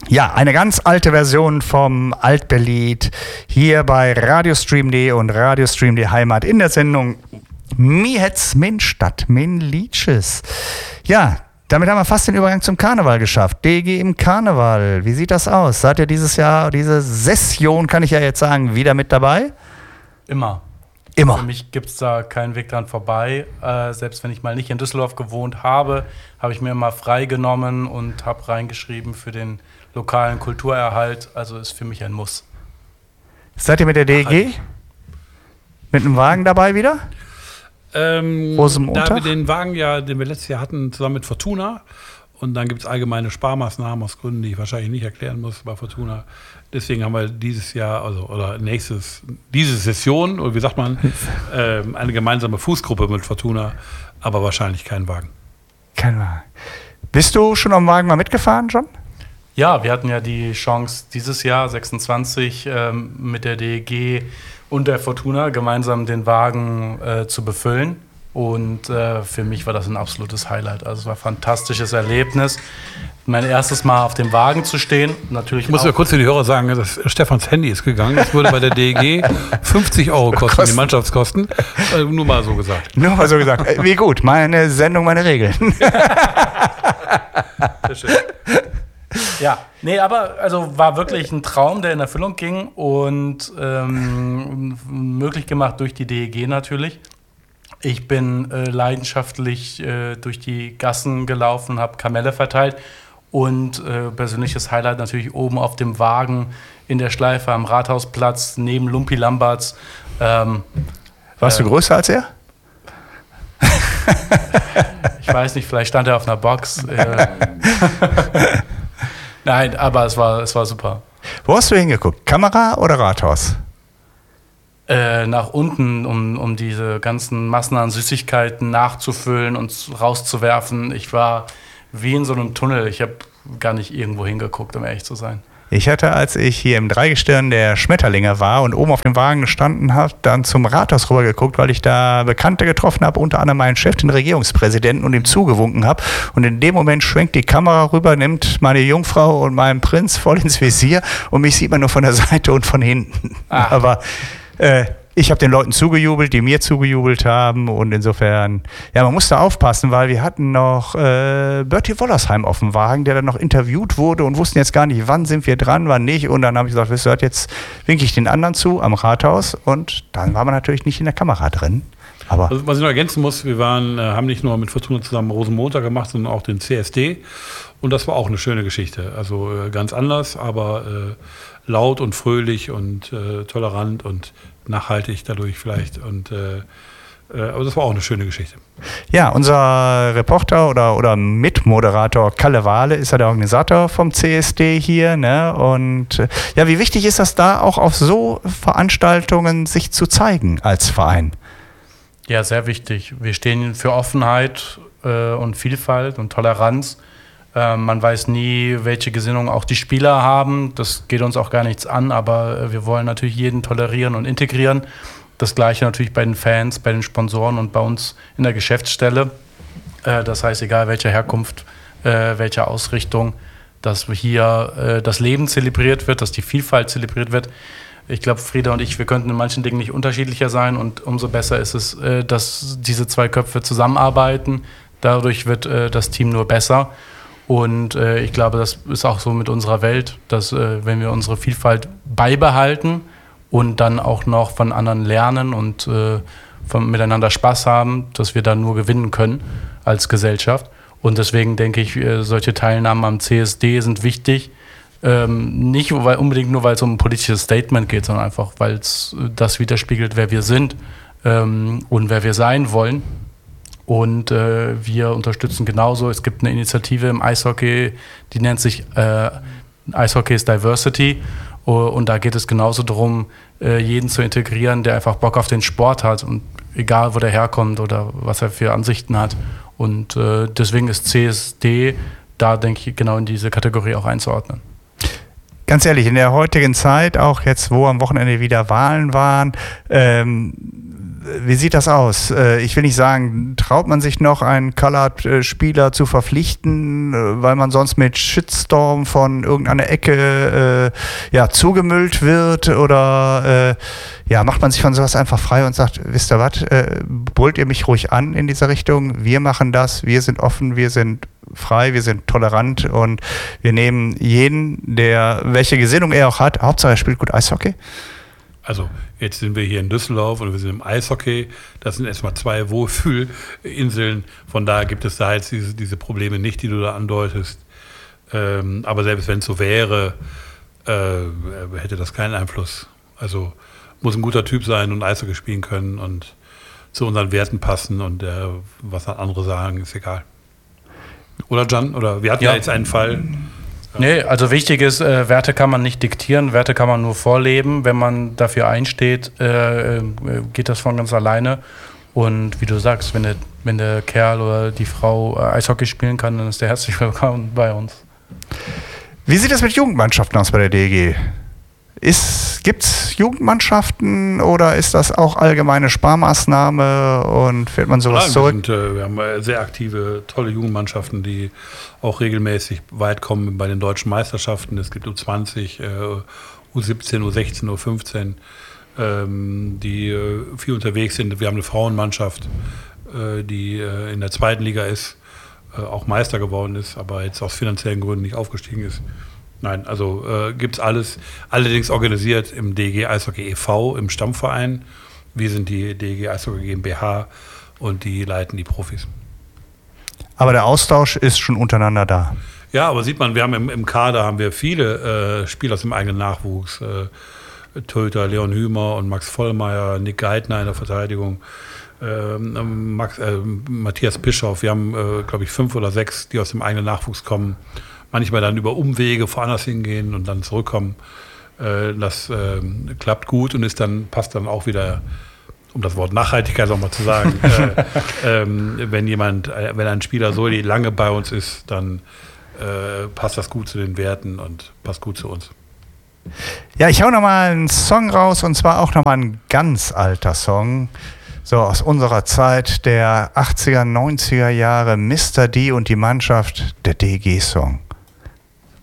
Ja, eine ganz alte Version vom Altberlied hier bei Radiostream.de und Radiostream.de Heimat in der Sendung Mi het's min Stadt, min Liedjes. Ja, damit haben wir fast den Übergang zum Karneval geschafft. DG im Karneval, wie sieht das aus? Seid ihr dieses Jahr, diese Session, kann ich ja jetzt sagen, wieder mit dabei? Immer. Immer. Für mich gibt es da keinen Weg dran vorbei. Selbst wenn ich mal nicht in Düsseldorf gewohnt habe, habe ich mir immer freigenommen und habe reingeschrieben für den lokalen Kulturerhalt. Also ist für mich ein Muss. Seid ihr mit der DEG? Mit einem Wagen dabei wieder? Da wir den Wagen den wir letztes Jahr hatten, zusammen mit Fortuna. Und dann gibt es allgemeine Sparmaßnahmen aus Gründen, die ich wahrscheinlich nicht erklären muss bei Fortuna. Deswegen haben wir dieses Jahr, diese Session, oder wie sagt man, eine gemeinsame Fußgruppe mit Fortuna, aber wahrscheinlich kein Wagen. Kein Wagen. Bist du schon am Wagen mal mitgefahren, John? Ja, wir hatten ja die Chance, dieses Jahr 26 mit der DEG und der Fortuna gemeinsam den Wagen zu befüllen. Und für mich war das ein absolutes Highlight. Also es war ein fantastisches Erlebnis. Mein erstes Mal auf dem Wagen zu stehen. Natürlich ich muss ja kurz für die Hörer sagen, dass Stefans Handy ist gegangen. Das würde bei der DEG 50 € kosten, die Mannschaftskosten. Nur mal so gesagt. Nur mal so gesagt. Wie gut, meine Sendung, meine Regeln. Sehr schön. Ja, nee, aber also war wirklich ein Traum, der in Erfüllung ging und möglich gemacht durch die DEG natürlich. Ich bin leidenschaftlich durch die Gassen gelaufen, habe Kamelle verteilt und persönliches Highlight natürlich oben auf dem Wagen in der Schleife am Rathausplatz neben Lumpi Lamberts. Warst du größer als er? Ich weiß nicht, vielleicht stand er auf einer Box. Nein, aber es war super. Wo hast du hingeguckt? Kamera oder Rathaus? Nach unten, um diese ganzen Massen an Süßigkeiten nachzufüllen und rauszuwerfen. Ich war wie in so einem Tunnel. Ich habe gar nicht irgendwo hingeguckt, um ehrlich zu sein. Ich hatte, als ich hier im Dreigestirn der Schmetterlinge war und oben auf dem Wagen gestanden habe, dann zum Rathaus rüber geguckt, weil ich da Bekannte getroffen habe, unter anderem meinen Chef, den Regierungspräsidenten, und ihm zugewunken habe. Und in dem Moment schwenkt die Kamera rüber, nimmt meine Jungfrau und meinen Prinz voll ins Visier und mich sieht man nur von der Seite und von hinten. Ach. Aber ich habe den Leuten zugejubelt, die mir zugejubelt haben, und insofern, ja, man musste aufpassen, weil wir hatten noch Bertie Wollersheim auf dem Wagen, der dann noch interviewt wurde und wussten jetzt gar nicht, wann sind wir dran, wann nicht, und dann habe ich gesagt, wisst ihr, jetzt winke ich den anderen zu am Rathaus, und dann war man natürlich nicht in der Kamera drin. Aber also, was ich noch ergänzen muss, wir haben nicht nur mit Fortuna zusammen Rosenmontag gemacht, sondern auch den CSD, und das war auch eine schöne Geschichte, also ganz anders, aber laut und fröhlich und tolerant und nachhaltig dadurch vielleicht, und aber das war auch eine schöne Geschichte. Ja, unser Reporter oder Mitmoderator Kalle Wahle ist ja der Organisator vom CSD hier, ne? Und ja, wie wichtig ist das da auch auf so Veranstaltungen sich zu zeigen als Verein? Ja, sehr wichtig. Wir stehen für Offenheit und Vielfalt und Toleranz. Man weiß nie, welche Gesinnung auch die Spieler haben. Das geht uns auch gar nichts an, aber wir wollen natürlich jeden tolerieren und integrieren. Das Gleiche natürlich bei den Fans, bei den Sponsoren und bei uns in der Geschäftsstelle. Das heißt, egal welcher Herkunft, welche Ausrichtung, dass hier das Leben zelebriert wird, dass die Vielfalt zelebriert wird. Ich glaube, Frieda und ich, wir könnten in manchen Dingen nicht unterschiedlicher sein, und umso besser ist es, dass diese zwei Köpfe zusammenarbeiten. Dadurch wird das Team nur besser. Und ich glaube, das ist auch so mit unserer Welt, dass wenn wir unsere Vielfalt beibehalten und dann auch noch von anderen lernen und miteinander Spaß haben, dass wir dann nur gewinnen können als Gesellschaft. Und deswegen denke ich, solche Teilnahmen am CSD sind wichtig. Nicht unbedingt nur, weil es um ein politisches Statement geht, sondern einfach, weil es das widerspiegelt, wer wir sind und wer wir sein wollen. Und wir unterstützen genauso. Es gibt eine Initiative im Eishockey, die nennt sich Eishockey is Diversity. Und da geht es genauso darum, jeden zu integrieren, der einfach Bock auf den Sport hat. Und egal, wo der herkommt oder was er für Ansichten hat. Und deswegen ist CSD da, denke ich, genau in diese Kategorie auch einzuordnen. Ganz ehrlich, in der heutigen Zeit, auch jetzt, wo am Wochenende wieder Wahlen waren, Wie sieht das aus? Ich will nicht sagen, traut man sich noch, einen Colored-Spieler zu verpflichten, weil man sonst mit Shitstorm von irgendeiner Ecke zugemüllt wird? Oder macht man sich von sowas einfach frei und sagt, wisst ihr was, brüllt ihr mich ruhig an in dieser Richtung? Wir machen das, wir sind offen, wir sind frei, wir sind tolerant und wir nehmen jeden, der welche Gesinnung er auch hat, Hauptsache er spielt gut Eishockey? Also jetzt sind wir hier in Düsseldorf und wir sind im Eishockey. Das sind erstmal 2 Wohlfühlinseln. Von daher gibt es da jetzt diese Probleme nicht, die du da andeutest. Aber selbst wenn es so wäre, hätte das keinen Einfluss. Also muss ein guter Typ sein und Eishockey spielen können und zu unseren Werten passen und was andere sagen, ist egal. Oder Jan? Oder wir hatten ja jetzt einen Fall. Nee, also wichtig ist, Werte kann man nicht diktieren, Werte kann man nur vorleben. Wenn man dafür einsteht, geht das von ganz alleine. Und wie du sagst, wenn der Kerl oder die Frau Eishockey spielen kann, dann ist der herzlich willkommen bei uns. Wie sieht es mit Jugendmannschaften aus bei der DEG? Gibt es Jugendmannschaften oder ist das auch allgemeine Sparmaßnahme und fährt man sowas zurück? Wir haben sehr aktive, tolle Jugendmannschaften, die auch regelmäßig weit kommen bei den deutschen Meisterschaften. Es gibt U20, U17, U16, U15, die viel unterwegs sind. Wir haben eine Frauenmannschaft, die in der 2. Liga ist, auch Meister geworden ist, aber jetzt aus finanziellen Gründen nicht aufgestiegen ist. Nein, also gibt es alles, allerdings organisiert im DEG Eishockey e.V., im Stammverein. Wir sind die DEG Eishockey GmbH und die leiten die Profis. Aber der Austausch ist schon untereinander da. Ja, aber sieht man, wir haben im Kader haben wir viele Spieler aus dem eigenen Nachwuchs. Torhüter Leon Hümer und Max Vollmeier, Nick Geithner in der Verteidigung, Matthias Bischoff. Wir haben, glaube ich, 5 oder 6, die aus dem eigenen Nachwuchs kommen. Manchmal dann über Umwege woanders hingehen und dann zurückkommen. Das klappt gut und passt dann auch wieder, um das Wort Nachhaltigkeit nochmal zu sagen, wenn ein Spieler so lange bei uns ist, dann passt das gut zu den Werten und passt gut zu uns. Ja, ich hau nochmal einen Song raus und zwar auch nochmal ein ganz alter Song. So aus unserer Zeit der 80er, 90er Jahre, Mr. D und die Mannschaft, der DEG-Song.